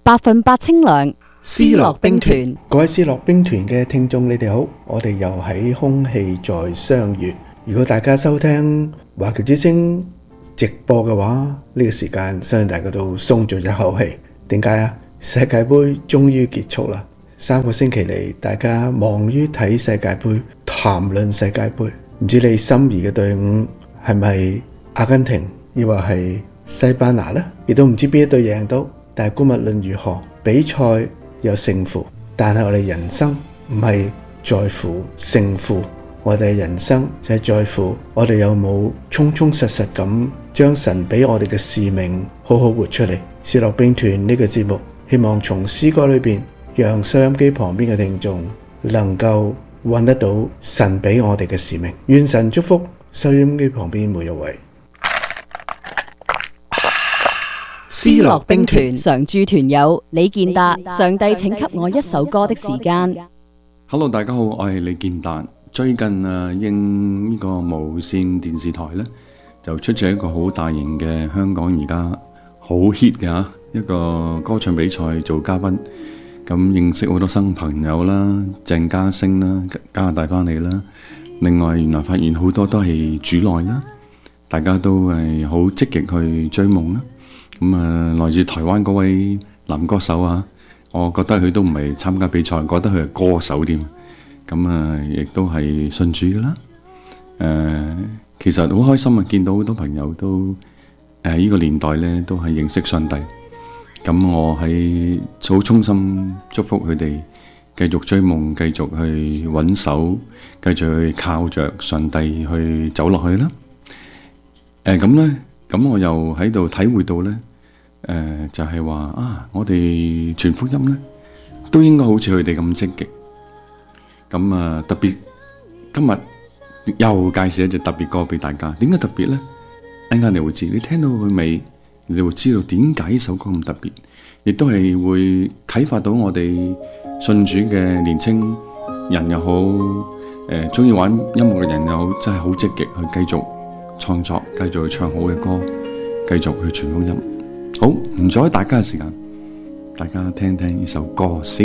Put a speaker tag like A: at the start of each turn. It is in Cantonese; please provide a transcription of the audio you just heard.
A: 100%清涼，思樂冰團。
B: 各位思樂冰團嘅聽眾，你哋好，我哋又喺空氣再相遇。如果大家收聽華僑之聲直播嘅話，呢個時間相信大家都鬆咗一口氣。點解啊？世界盃終於結束啦！3個星期嚟，大家忙於睇世界盃，談論世界盃。唔知你心儀嘅隊伍係咪阿根廷，抑或係西班牙呢？亦都唔知邊一隊贏到。但係姑勿論如何，比賽有勝負，但係我哋人生唔係在乎勝負，我哋嘅人生就係在乎我哋有冇充充實實咁將神俾我哋嘅使命好好活出嚟。思樂冰團呢個節目，希望從詩歌裏邊，讓收音機旁邊嘅聽眾能夠揾得到神俾我哋嘅使命。願神祝福收音機旁邊每一位。
A: 思樂冰團常駐團友李健達，上帝請給我一首歌的時間。
C: Hello， 大家好，我係李健達。最近應呢個無線電視台呢，就出咗一個好大型嘅香港而家好 hit 嘅一個歌唱比賽做嘉賓，咁認識好多新朋友啦，鄭嘉星啦，加拿大翻嚟啦。另外原來發現好多都係主內啦，大家都係好積極去追夢啦。咁來自台灣嗰位男歌手啊，我覺得佢都唔係參加比賽，覺得佢係歌手添。咁亦都係信主㗎啦。其實好開心啊，見到好多朋友都呢個年代咧都係認識上帝。咁我喺好衷心祝福佢哋繼續追夢，繼續去穩守，繼續去靠着上帝去走落去啦。咁我又喺度體會到咧，就係話啊，我哋傳福音咧都應該好似佢哋咁積極。咁特別今日又介紹一隻特別歌俾大家。點解特別咧？陣間你會知，你聽到佢尾，你會知道點解呢首歌咁特別，亦都係會啟發到我哋信主嘅年青人又好，中意玩音樂嘅人又好，真係好積極去繼續創作，繼續去唱好嘅歌，繼續去傳福音。好，唔阻大家嘅時間，大家聽聽呢首歌先。